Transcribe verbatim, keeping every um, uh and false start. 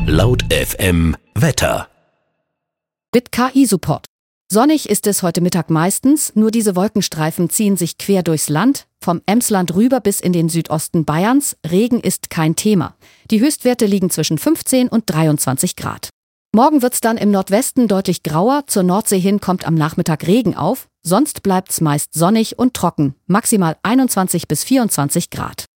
Laut F M Wetter. Mit K I-Support. Sonnig ist es heute Mittag meistens, nur diese Wolkenstreifen ziehen sich quer durchs Land, vom Emsland rüber bis in den Südosten Bayerns. Regen ist kein Thema. Die Höchstwerte liegen zwischen fünfzehn und dreiundzwanzig Grad. Morgen wird's dann im Nordwesten deutlich grauer, zur Nordsee hin kommt am Nachmittag Regen auf, sonst bleibt's meist sonnig und trocken, maximal einundzwanzig bis vierundzwanzig Grad.